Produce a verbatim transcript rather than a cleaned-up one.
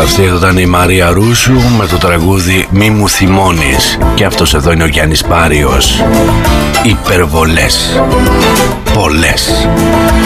Αυτή εδώ ήταν η Μαρία Ρούσου με το τραγούδι «Μη μου θυμώνεις». Και αυτός εδώ είναι ο Γιάννης Πάριος. Υπερβολές. Πολλές.